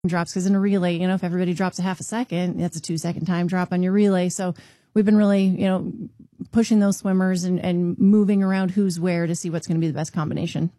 drops, because in a relay, if everybody drops a half a second, that's a 2-second time drop on your relay. So we've been really, pushing those swimmers and moving around who's where to see what's going to be the best combination.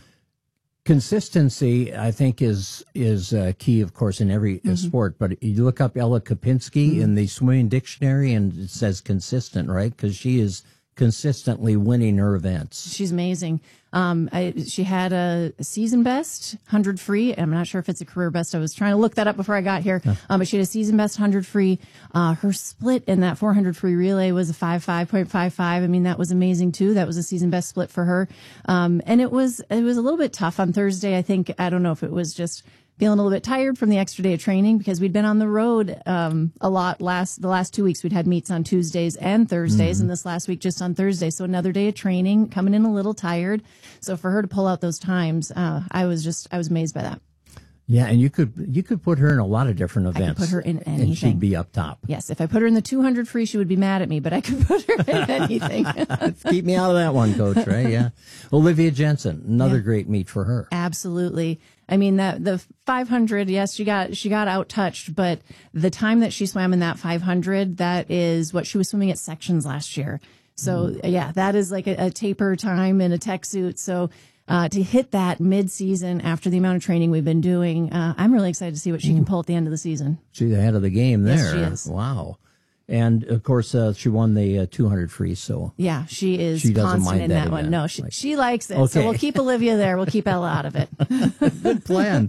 Consistency, I think, is key, of course, in every sport. But you look up Ella Kopinski in the swimming dictionary, and it says consistent, right? Because she is consistently winning her events. She's amazing. She had a season best 100 free. I'm not sure if it's a career best. I was trying to look that up before I got here. But she had a season best 100 free. Her split in that 400 free relay was a 5.55. I mean, that was amazing too. That was a season best split for her. And it was a little bit tough on Thursday. I don't know if it was just feeling a little bit tired from the extra day of training, because we'd been on the road a lot the last 2 weeks. We'd had meets on Tuesdays and Thursdays, and this last week just on Thursday. So another day of training, coming in a little tired. So for her to pull out those times, I was amazed by that. Yeah, and you could put her in a lot of different events. I could put her in anything. And she'd be up top. Yes, if I put her in the 200 free, she would be mad at me, but I could put her in anything. Keep me out of that one, Coach, right? Yeah. Olivia Jensen, another great meet for her. Absolutely. I mean, the 500, yes, she got out-touched, but the time that she swam in that 500, that is what she was swimming at sections last year. So, yeah, that is like a taper time in a tech suit. So, to hit that mid-season after the amount of training we've been doing, I'm really excited to see what she can pull at the end of the season. She's ahead of the game there. Yes, she is. Wow. And, of course, she won the 200 free, so. Yeah, she is she doesn't constant mind in that one. No, she likes it. Okay. So we'll keep Olivia there. We'll keep Ella out of it. Good plan.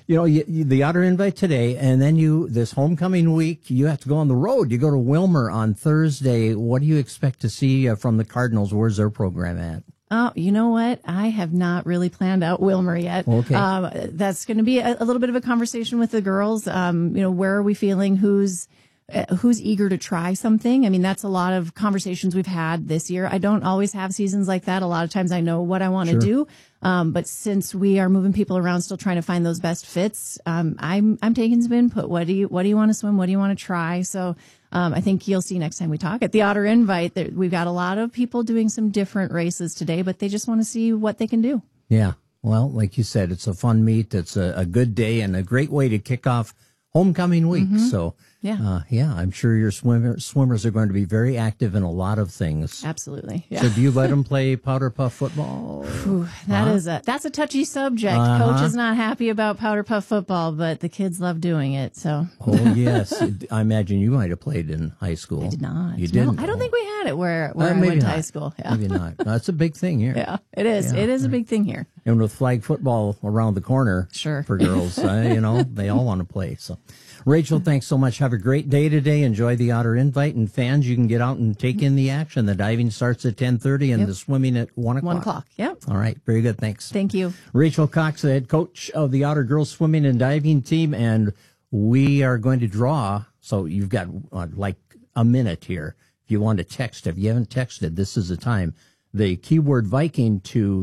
The Otter Invite today, and then this homecoming week, you have to go on the road. You go to Wilmer on Thursday. What do you expect to see from the Cardinals? Where's their program at? Oh, you know what? I have not really planned out Wilmer yet. Okay. That's going to be a little bit of a conversation with the girls. Where are we feeling? Who's eager to try something? I mean, that's a lot of conversations we've had this year. I don't always have seasons like that. A lot of times I know what I want to do. But since we are moving people around, still trying to find those best fits, I'm taking some input. What do you want to swim? What do you want to try? So, I think you'll see next time we talk at the Otter Invite that we've got a lot of people doing some different races today, but they just want to see what they can do. Yeah. Well, like you said, it's a fun meet. It's a good day and a great way to kick off homecoming week. So, I'm sure your swimmers are going to be very active in a lot of things. Absolutely. Yeah. So do you let them play powder puff football? That's a touchy subject. Coach is not happy about powder puff football, but the kids love doing it. So. Oh, yes. I imagine you might have played in high school. I did not. You didn't? No, I don't think we had it where I went to high school. Yeah. Maybe not. That's a big thing here. Yeah, it is. Yeah. It is a big thing here. And with flag football around the corner for girls, they all want to play. So, Rachel, thanks so much. Have a great day today. Enjoy the Otter Invite. And fans, you can get out and take in the action. The diving starts at 10:30 and the swimming at 1 o'clock. 1 o'clock, yep. All right. Very good. Thanks. Thank you. Rachel Cox, the head coach of the Otter girls swimming and diving team. And we are going to draw. So you've got like a minute here. If you want to text, if you haven't texted, this is the time. The keyword Viking to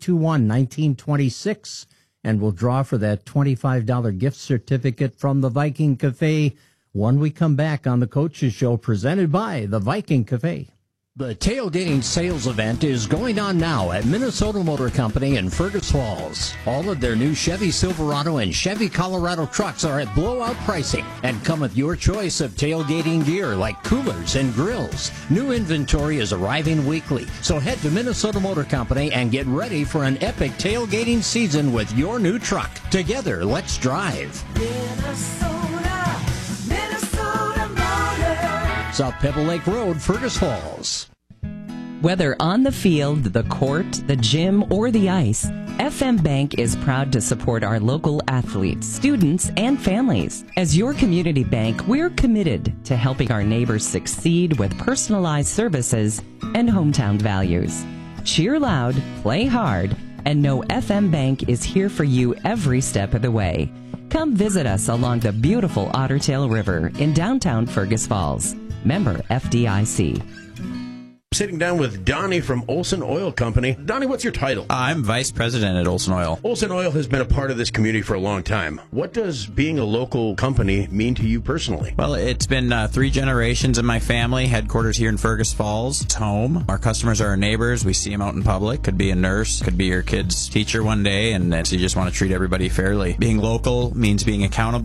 321-1926. And we'll draw for that $25 gift certificate from the Viking Cafe when we come back on the Coaches Show, presented by the Viking Cafe. The tailgating sales event is going on now at Minnesota Motor Company in Fergus Falls. All of their new Chevy Silverado and Chevy Colorado trucks are at blowout pricing and come with your choice of tailgating gear like coolers and grills. New inventory is arriving weekly, so head to Minnesota Motor Company and get ready for an epic tailgating season with your new truck. Together, let's drive. South Pebble Lake Road, Fergus Falls. Whether on the field, the court, the gym, or the ice, FM Bank is proud to support our local athletes, students, and families. As your community bank, we're committed to helping our neighbors succeed with personalized services and hometown values. Cheer loud, play hard, and know FM Bank is here for you every step of the way. Come visit us along the beautiful Otter Tail River in downtown Fergus Falls. Member FDIC. Sitting down with Donnie from Olson Oil Company. Donnie, what's your title? I'm Vice President at Olson Oil. Olson Oil has been a part of this community for a long time. What does being a local company mean to you personally? Well, it's been 3 generations in my family. Headquarters here in Fergus Falls. It's home. Our customers are our neighbors. We see them out in public. Could be a nurse. Could be your kid's teacher one day. And so you just want to treat everybody fairly. Being local means being accountable.